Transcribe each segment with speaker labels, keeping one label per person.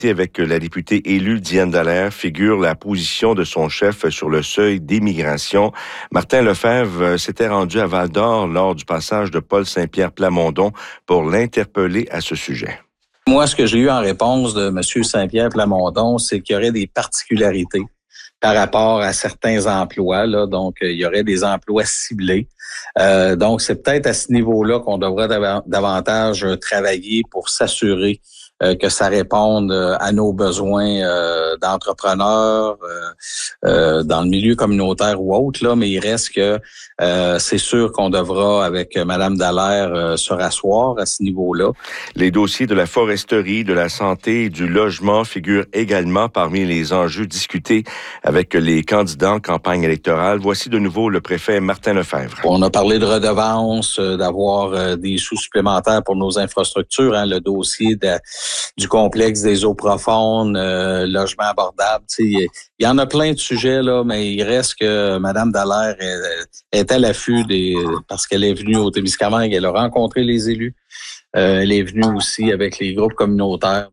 Speaker 1: avec la députée élue Diane Dallaire figure la position de son chef sur le seuil d'immigration. Martin Lefebvre s'était rendu à Val-d'Or lors du passage de Paul Saint-Pierre Plamondon pour l'interpeller à ce sujet.
Speaker 2: Moi, ce que j'ai eu en réponse de M. Saint-Pierre Plamondon, c'est qu'il y aurait des particularités par rapport à certains emplois. Là. Donc, il y aurait des emplois ciblés. Donc, c'est peut-être à ce niveau-là qu'on devrait davantage travailler pour s'assurer que ça réponde à nos besoins d'entrepreneurs dans le milieu communautaire ou autre. Là, mais il reste que c'est sûr qu'on devra, avec Mme Dallaire, se rasseoir à ce niveau-là.
Speaker 1: Les dossiers de la foresterie, de la santé et du logement figurent également parmi les enjeux discutés avec les candidats en campagne électorale. Voici de nouveau le préfet Martin Lefebvre.
Speaker 2: On a parlé de redevances, d'avoir des sous supplémentaires pour nos infrastructures, le dossier du complexe des eaux profondes, logement abordable. Il y en a plein de sujets, là, mais il reste que Mme Dallaire est à l'affût parce qu'elle est venue au Témiscamingue, elle a rencontré les élus. Elle est venue aussi avec les groupes communautaires.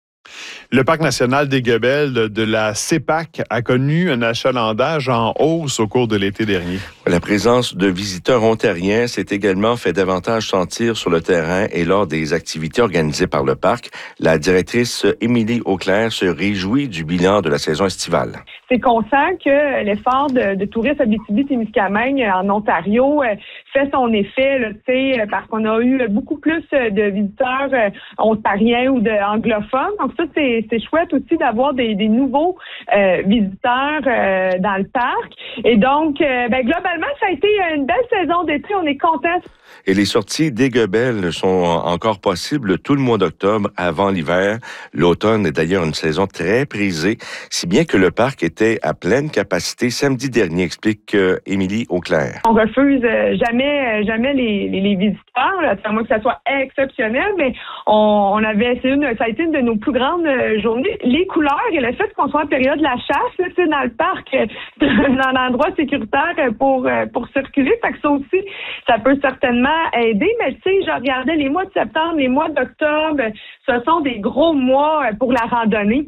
Speaker 3: Le Parc national des Guebels de la CEPAC a connu un achalandage en hausse au cours de l'été dernier.
Speaker 1: La présence de visiteurs ontariens s'est également fait davantage sentir sur le terrain et lors des activités organisées par le parc. La directrice Émilie Auclair se réjouit du bilan de la saison estivale.
Speaker 4: C'est qu'on sent que l'effort de tourisme Abitibi-Témiscamingue en Ontario fait son effet, là, parce qu'on a eu beaucoup plus de visiteurs ontariens ou anglophones. Donc ça, c'est chouette aussi d'avoir des nouveaux visiteurs dans le parc. Et donc, globalement, ça a été une belle saison d'été. On est contents.
Speaker 1: Et les sorties des Guebels sont encore possibles tout le mois d'octobre avant l'hiver. L'automne est d'ailleurs une saison très prisée, si bien que le parc était à pleine capacité samedi dernier, explique Émilie Auclair.
Speaker 4: On refuse jamais les visiteurs, là, à moins que ça soit exceptionnel, mais ça a été une de nos plus grandes journées. Les couleurs et le fait qu'on soit en période de la chasse, là, dans le parc, dans l'endroit sécuritaire pour circuler, fait que ça aussi, ça peut certainement aider, mais tu sais, je regardais les mois de septembre, les mois d'octobre, ce sont des gros mois pour la randonnée.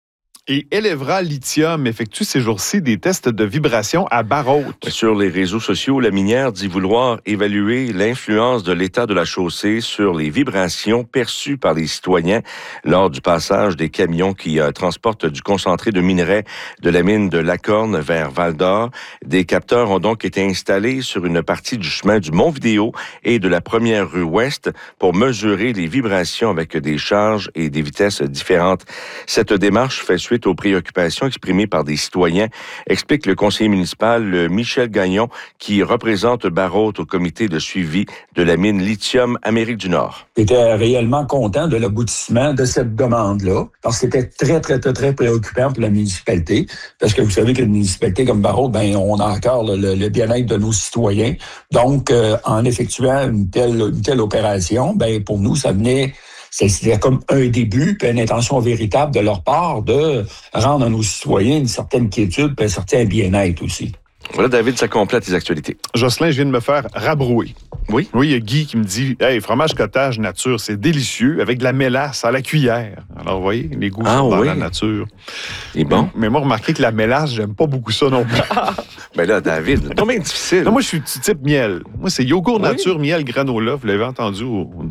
Speaker 3: Et Elevra Lithium effectue ces jours-ci des tests de vibration à Barrault.
Speaker 1: Sur les réseaux sociaux, la minière dit vouloir évaluer l'influence de l'état de la chaussée sur les vibrations perçues par les citoyens lors du passage des camions qui transportent du concentré de minerais de la mine de Lacorne vers Val-d'Or. Des capteurs ont donc été installés sur une partie du chemin du Mont-Vidéo et de la première rue Ouest pour mesurer les vibrations avec des charges et des vitesses différentes. Cette démarche fait suite aux préoccupations exprimées par des citoyens, explique le conseiller municipal Michel Gagnon, qui représente Barrault au comité de suivi de la mine Lithium Amérique du Nord.
Speaker 5: J'étais réellement content de l'aboutissement de cette demande-là, parce que c'était très, très, très, très préoccupant pour la municipalité, parce que vous savez que une municipalité comme Barrault, on a encore le bien-être de nos citoyens. Donc, en effectuant une telle opération, pour nous, ça venait... C'était comme un début, puis une intention véritable de leur part de rendre à nos citoyens une certaine quiétude, puis un certain bien-être aussi.
Speaker 1: Voilà, David, ça complète les actualités.
Speaker 3: Jocelyn, je viens de me faire rabrouer.
Speaker 1: Oui?
Speaker 3: Oui, il y a Guy qui me dit « Hey, fromage cottage nature, c'est délicieux, avec de la mélasse à la cuillère. » Alors, vous voyez, les goûts sont dans la nature.
Speaker 1: Et bon?
Speaker 3: Mais moi, remarquez que la mélasse, j'aime pas beaucoup ça non plus.
Speaker 1: Ben là, David, c'est bien difficile.
Speaker 3: Non, moi, je suis type miel. Moi, c'est yogourt nature, miel, granola. Vous l'avez entendu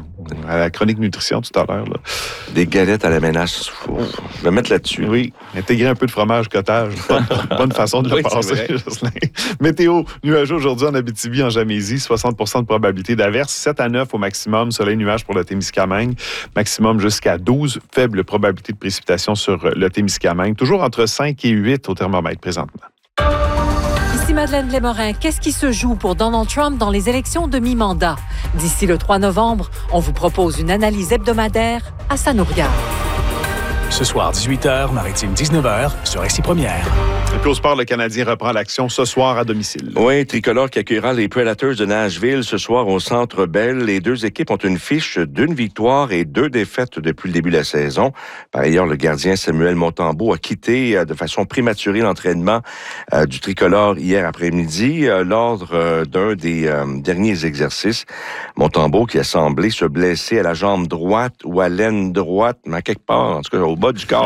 Speaker 3: à la chronique nutrition tout à l'heure. Là.
Speaker 1: Des galettes à la mélasse. Je vais mettre là-dessus.
Speaker 3: Oui, intégrer un peu de fromage cottage. Bonne façon de le passer, Jocelyn. Météo, nuageux aujourd'hui en Abitibi, en Gamésie, 60% de probabilité d'averse, 7 à 9 au maximum, soleil nuage pour le Témiscamingue, maximum jusqu'à 12, faible probabilité de précipitation sur le Témiscamingue, toujours entre 5 et 8 au thermomètre présentement.
Speaker 6: Ici Madeleine Lémorin. Qu'est-ce qui se joue pour Donald Trump dans les élections de mi-mandat? D'ici le 3 novembre, on vous propose une analyse hebdomadaire à Ça nous regarde.
Speaker 7: Ce soir, 18h, Maritime 19h, sur RCI Première.
Speaker 3: Et puis au sport, le Canadien reprend l'action ce soir à domicile.
Speaker 1: Oui, Tricolore qui accueillera les Predators de Nashville ce soir au Centre Bell. Les deux équipes ont une fiche d'1 victoire et 2 défaites depuis le début de la saison. Par ailleurs, le gardien Samuel Montembeault a quitté de façon prématurée l'entraînement du Tricolore hier après-midi lors d'un des derniers exercices. Montembeault qui a semblé se blesser à la jambe droite ou à l'aine droite, mais à quelque part, en tout cas au bas du corps.